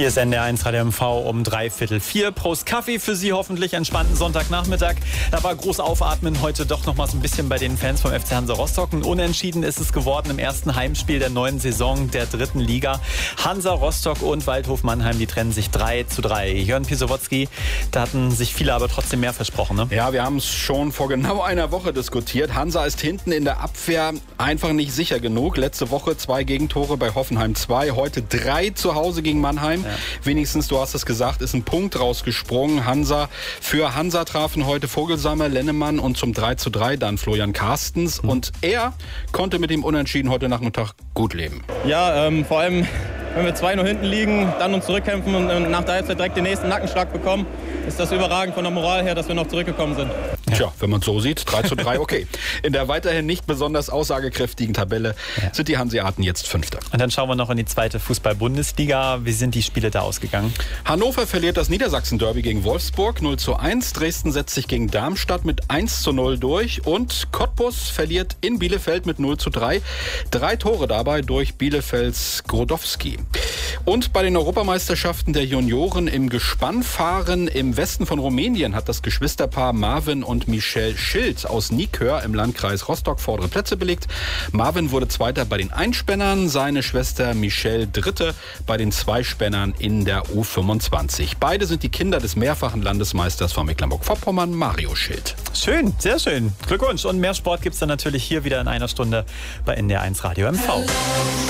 Hier ist NDR1 Radio MV um 3:45. Prost Kaffee für Sie, hoffentlich entspannten Sonntagnachmittag. Da war groß aufatmen heute doch noch mal so ein bisschen bei den Fans vom FC Hansa Rostock. Ein Unentschieden ist es geworden im ersten Heimspiel der neuen Saison der 3. Liga. Hansa Rostock und Waldhof Mannheim, die trennen sich 3:3. Jörn Pisowotzki, da hatten sich viele aber trotzdem mehr versprochen, ne? Ja, wir haben es schon vor genau einer Woche diskutiert. Hansa ist hinten in der Abwehr einfach nicht sicher genug. Letzte Woche 2 Gegentore bei Hoffenheim 2, heute 3 zu Hause gegen Mannheim. Ja. Wenigstens, du hast es gesagt, ist ein Punkt rausgesprungen. Für Hansa trafen heute Vogelsammer, Lennemann und zum 3:3 dann Florian Carstens. Und er konnte mit dem Unentschieden heute Nachmittag gut leben. Ja, vor allem, wenn wir 2-0 hinten liegen, dann uns zurückkämpfen und nach der Halbzeit direkt den nächsten Nackenschlag bekommen, ist das überragend von der Moral her, dass wir noch zurückgekommen sind. Tja, wenn man es so sieht, 3:3, okay. In der weiterhin nicht besonders aussagekräftigen Tabelle sind die Hanseaten jetzt Fünfter. Und dann schauen wir noch in die 2. Fußball-Bundesliga. Wie sind die Spiele da ausgegangen? Hannover verliert das Niedersachsen-Derby gegen Wolfsburg 0:1. Dresden setzt sich gegen Darmstadt mit 1:0 durch. Und Cottbus verliert in Bielefeld mit 0:3. 3 Tore dabei durch Bielefelds Grodowski. Und bei den Europameisterschaften der Junioren im Gespannfahren im Westen von Rumänien hat das Geschwisterpaar Marvin und Michelle Schild aus Nikör im Landkreis Rostock vordere Plätze belegt. Marvin wurde Zweiter bei den Einspännern, seine Schwester Michelle Dritte bei den Zweispännern in der U25. Beide sind die Kinder des mehrfachen Landesmeisters von Mecklenburg-Vorpommern, Mario Schild. Schön, sehr schön. Glückwunsch. Und mehr Sport gibt's dann natürlich hier wieder in einer Stunde bei NDR1 Radio MV.